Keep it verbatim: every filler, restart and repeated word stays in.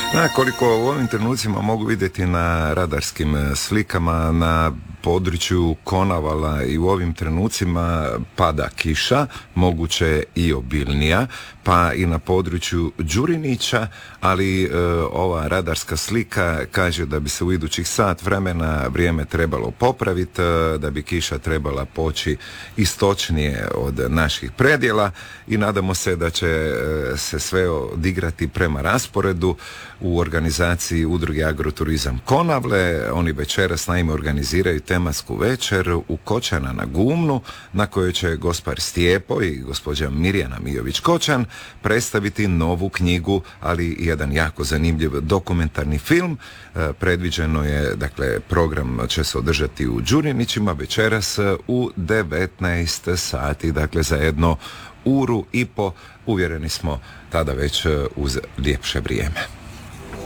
Na, koliko u ovim trenucima mogu vidjeti na radarskim slikama, na području Konavala i u ovim trenucima pada kiša, moguće i obilnija, pa i na području Đurinića, ali e, ova radarska slika kaže da bi se u idućih sat vremena vrijeme trebalo popraviti, e, da bi kiša trebala poći istočnije od naših predjela i nadamo se da će e, se sve odigrati prema rasporedu u organizaciji Udruge Agroturizam Konavle. Oni večeras naime organiziraju tematsku večer u Kočana na Gumnu, na kojoj će gospar Stijepo i gospođa Mirjana Mijović-Kočan predstaviti novu knjigu, ali i jedan jako zanimljiv dokumentarni film. E, predviđeno je, dakle, program će se održati u Đurinićima večeras u devetnaest sati, dakle za jedno uru i po, uvjereni smo tada već uz ljepše vrijeme.